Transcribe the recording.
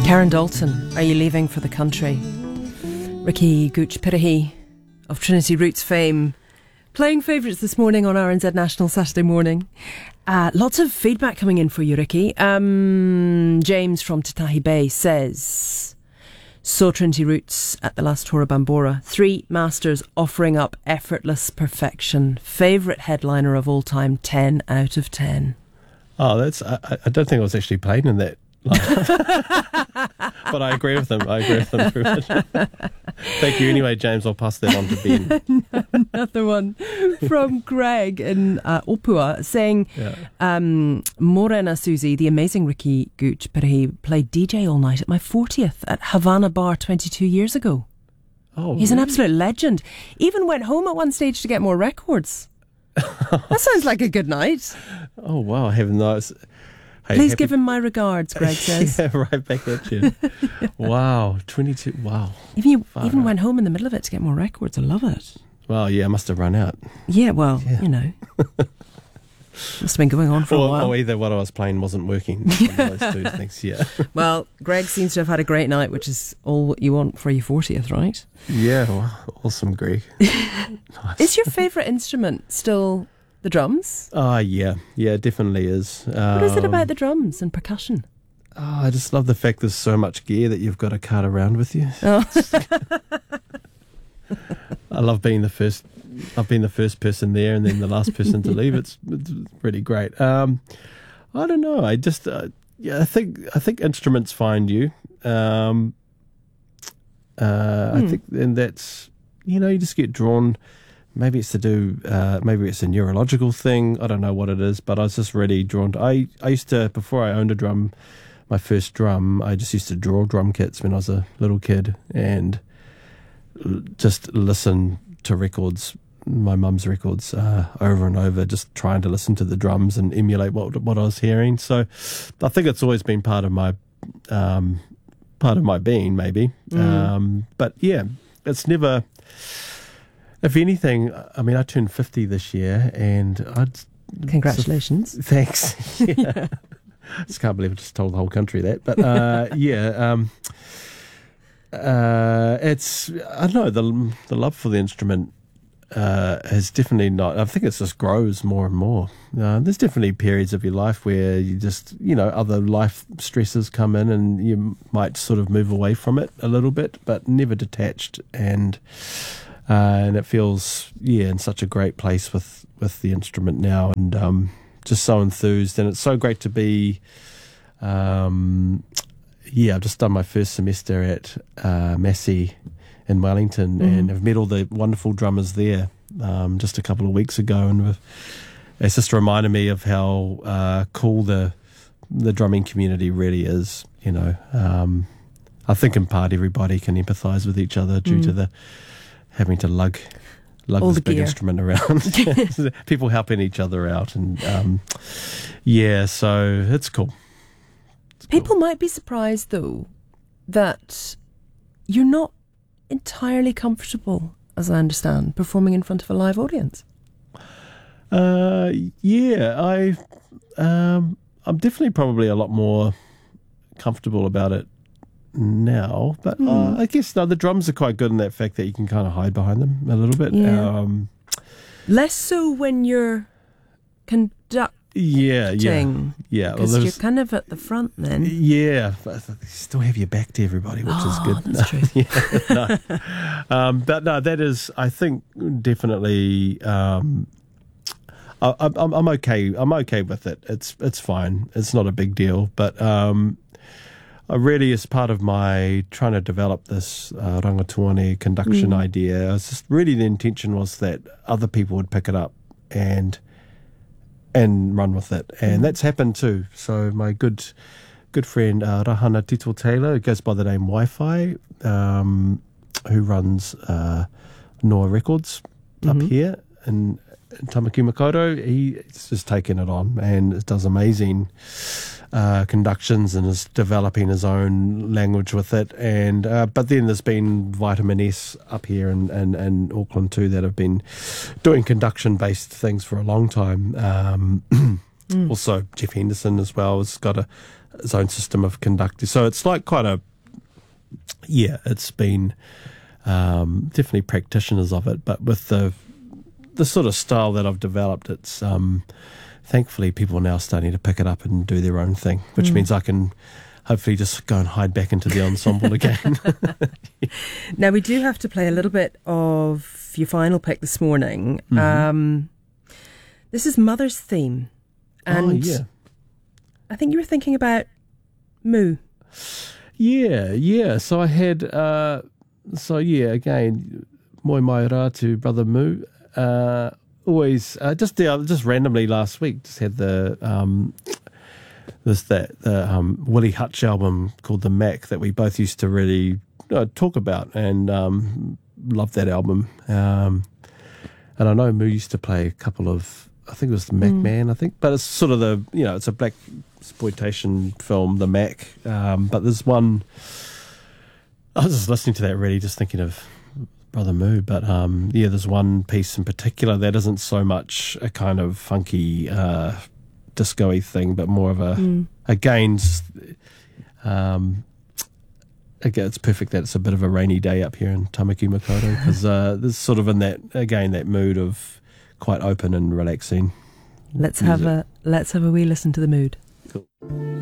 Karen Dalton, Are You Leaving for the Country? Ricky Gooch Pirahi of Trinity Roots fame, playing favourites this morning on RNZ National Saturday morning. Lots of feedback coming in for you, Ricky. James from Tatahi Bay says, saw Trinity Roots at the last Tora Bambora. 3 masters offering up effortless perfection. Favourite headliner of all time, 10 out of 10. Oh, that's. I don't think I was actually playing in that. But I agree with them. Very much. Thank you. Anyway, James, I'll pass that on to Ben. Another one from Greg in Opua saying, Morena Susie, the amazing Ricky Gooch Pirahi, played DJ all night at my 40th at Havana Bar 22 years ago. Oh, he's an absolute legend. Even went home at one stage to get more records. That sounds like a good night. Oh, wow. I have nice. Hey, please give him my regards, Greg says. Yeah, right back at you. Wow, 22. Wow. Even went home in the middle of it to get more records. I love it. Well, yeah, I must have run out. Yeah, well, you know. Must have been going on for a while. Or either what I was playing wasn't working. Those two things, yeah. Well, Greg seems to have had a great night, which is all what you want for your 40th, right? Yeah, well, awesome, Greg. Nice. Is your favourite instrument still the drums? Yeah, it definitely is. What is it about the drums and percussion? Oh, I just love the fact there's so much gear that you've got to cart around with you. Oh. I love being the first. I've been the first person there and then the last person to leave. It's pretty great. I don't know. I just I think instruments find you. I think, and that's, you just get drawn. Maybe it's to do. Maybe it's a neurological thing. I don't know what it is, but I was just really drawn to. I used to, before I owned a drum, my first drum, I just used to draw drum kits when I was a little kid and just listen to records, my mum's records, over and over, just trying to listen to the drums and emulate what I was hearing. So I think it's always been part of my being, maybe. But yeah, it's never. If anything, I mean, I turned 50 this year, and Congratulations! Thanks. Yeah. I just can't believe I just told the whole country that. But it's, I don't know, the love for the instrument has definitely not. I think it just grows more and more. There's definitely periods of your life where you just, other life stresses come in, and you might sort of move away from it a little bit, but never detached. And it feels, in such a great place with the instrument now, and just so enthused. And it's so great to be, I've just done my first semester at Massey in Wellington, and have met all the wonderful drummers there just a couple of weeks ago. And it's just reminded me of how cool the drumming community really is, I think in part everybody can empathise with each other due to the having to lug all this big instrument around. People helping each other out, and so it's cool. People might be surprised though that you're not entirely comfortable, as I understand, performing in front of a live audience. I'm definitely probably a lot more comfortable about it now, but I guess the drums are quite good in that fact that you can kind of hide behind them a little bit. Less so when you're conducting. Yeah. Because you're kind of at the front then. Yeah, but you still have your back to everybody, which is good. That's true. But no, that is, I think, definitely. I'm okay. I'm okay with it. It's fine. It's not a big deal. But I really, as part of my trying to develop this rangatuane conduction idea, the intention was that other people would pick it up and run with it, and that's happened too. So my good friend Rahana Tito Taylor, who goes by the name Wi-Fi, who runs Noah Records up here in Tamaki Makaurau, he's just taken it on and does amazing conductions and is developing his own language with it. And but then there's been Vitamin S up here in Auckland too that have been doing conduction based things for a long time. Also Jeff Henderson as well has got its own system of conducting. So it's like quite a, it's been definitely practitioners of it, but with the sort of style that I've developed, it's thankfully people are now starting to pick it up and do their own thing, which means I can hopefully just go and hide back into the ensemble again. Now, we do have to play a little bit of your final pick this morning. This is Mother's Theme. And I think you were thinking about Moo. Yeah. So I had, again, Moi Mai Rātu, Brother Moo. Always, just randomly last week, just had the Willie Hutch album called The Mac that we both used to really talk about, and loved that album. And I know Moo used to play a couple of, I think it was The Mac Man, but it's sort of it's a black exploitation film, The Mac. But there's one, I was just listening to that really just thinking of Brother Moo, but there's one piece in particular that isn't so much a kind of funky disco-y thing, but more of again, it's perfect that it's a bit of a rainy day up here in Tamaki Makaurau, because there's sort of in that mood of quite open and relaxing. Let's have a wee listen to the mood. Cool.